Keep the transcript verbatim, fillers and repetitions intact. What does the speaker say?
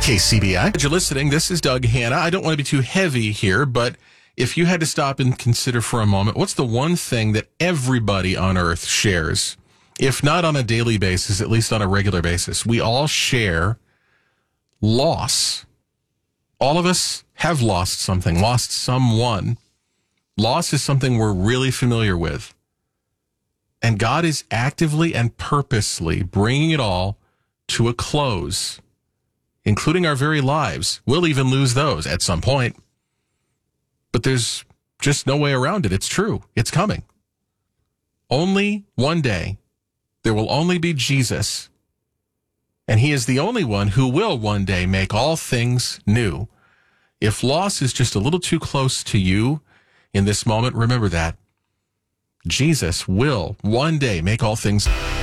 K C B I. You're listening. This is Doug Hanna. I don't want to be too heavy here, but if you had to stop and consider for a moment, what's the one thing that everybody on earth shares? If not on a daily basis, at least on a regular basis. We all share loss. All of us have lost something, lost someone. Loss is something we're really familiar with. And God is actively and purposely bringing it all to a close, including our very lives. We'll even lose those at some point. But there's just no way around it. It's true. It's coming. Only one day, there will only be Jesus. And he is the only one who will one day make all things new. If loss is just a little too close to you in this moment, remember that. Jesus will one day make all things